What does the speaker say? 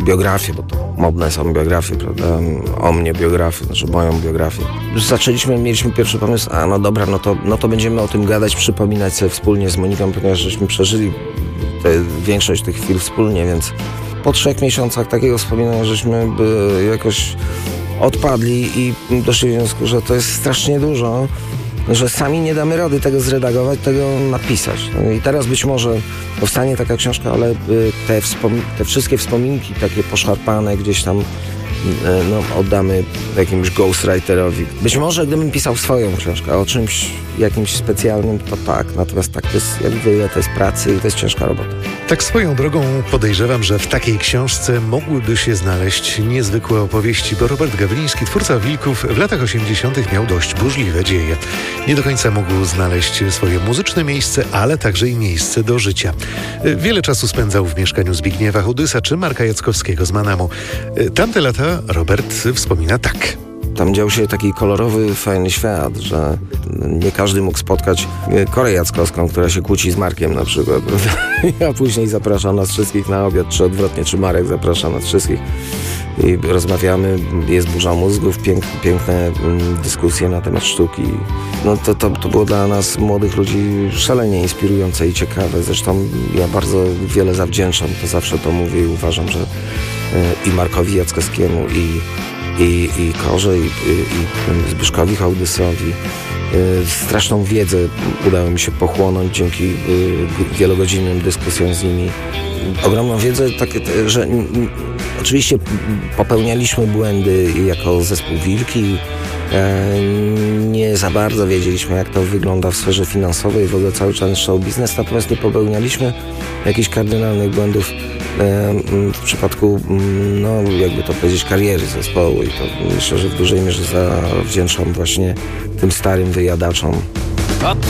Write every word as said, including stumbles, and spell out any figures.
biografię, bo to modne są biografie, prawda, o mnie biografię, znaczy moją biografię. Zaczęliśmy, mieliśmy pierwszy pomysł, a no dobra, no to, no to będziemy o tym gadać, przypominać sobie wspólnie z Moniką, ponieważ żeśmy przeżyli te, większość tych chwil wspólnie, więc po trzech miesiącach takiego wspominania żeśmy by jakoś odpadli i doszli do wniosku, że to jest strasznie dużo, że sami nie damy rady tego zredagować, tego napisać. No i teraz być może powstanie taka książka, ale te, wspom- te wszystkie wspominki takie poszarpane gdzieś tam no, oddamy jakiemuś ghostwriterowi. Być może gdybym pisał swoją książkę o czymś jakimś specjalnym, to tak. Natomiast tak, to jest jak wiele, to jest pracy i to jest ciężka robota. Tak swoją drogą podejrzewam, że w takiej książce mogłyby się znaleźć niezwykłe opowieści, bo Robert Gawliński, twórca Wilków, w latach osiemdziesiątych miał dość burzliwe dzieje. Nie do końca mógł znaleźć swoje muzyczne miejsce, ale także i miejsce do życia. Wiele czasu spędzał w mieszkaniu Zbigniewa Chudysa czy Marka Jackowskiego z Manamu. Tamte lata Robert wspomina tak. Tam dział się taki kolorowy, fajny świat, że nie każdy mógł spotkać Korę Jackowską, która się kłóci z Markiem na przykład. A później zaprasza nas wszystkich na obiad, czy odwrotnie, czy Marek zaprasza nas wszystkich i rozmawiamy, jest burza mózgów, pięk, piękne mm, dyskusje na temat sztuki. No to, to, to było dla nas, młodych ludzi, szalenie inspirujące i ciekawe. Zresztą ja bardzo wiele zawdzięczam, to zawsze to mówię i uważam, że y, i Markowi Jackowskiemu, i I, i Korze, i, i, i Zbyszkowi Hołdysowi. Yy, straszną wiedzę udało mi się pochłonąć dzięki yy, wielogodzinnym dyskusjom z nimi. Ogromną wiedzę, tak, że n, n, oczywiście popełnialiśmy błędy jako zespół Wilki. Yy, nie za bardzo wiedzieliśmy, jak to wygląda w sferze finansowej, w ogóle cały czas show biznes, natomiast nie popełnialiśmy jakichś kardynalnych błędów w przypadku, no jakby to powiedzieć, kariery zespołu i to myślę, że w dużej mierze zawdzięczam właśnie tym starym wyjadaczom.